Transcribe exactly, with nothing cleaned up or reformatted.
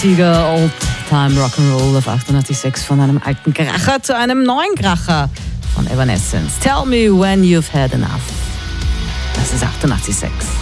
Sieger Old-Time Rock'n'Roll auf achtundachtzig Komma sechs von einem alten Kracher zu einem neuen Kracher von Evanescence. Tell me when you've had enough. Das ist achtundachtzig Komma sechs.